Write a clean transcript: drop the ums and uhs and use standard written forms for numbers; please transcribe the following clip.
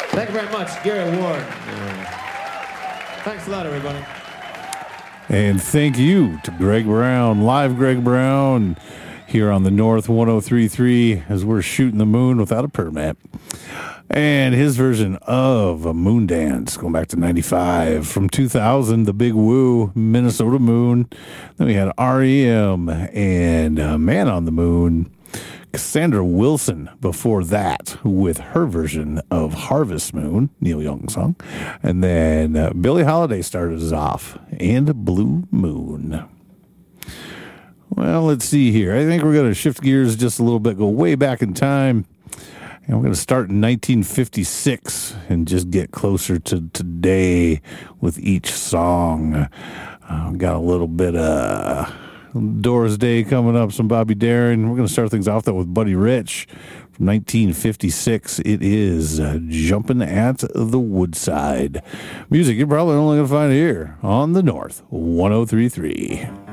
Thank you very much, Gary Ward. Thanks a lot, everybody. And thank you to Greg Brown, live Greg Brown, here on the North 103.3 as we're shooting the moon without a permit. And his version of a Moon Dance, going back to 95. From 2000, The Big Woo, Minnesota Moon. Then we had REM and Man on the Moon. Cassandra Wilson before that with her version of Harvest Moon, Neil Young song. And then Billie Holiday started us off, and Blue Moon. Well, let's see here. I think we're going to shift gears just a little bit, go way back in time. And we're going to start in 1956 and just get closer to today with each song. Got a little bit of Doris Day coming up, some Bobby Darin. We're going to start things off though with Buddy Rich from 1956. It is Jumping at the Woodside. Music you're probably only going to find here on the North 103.3.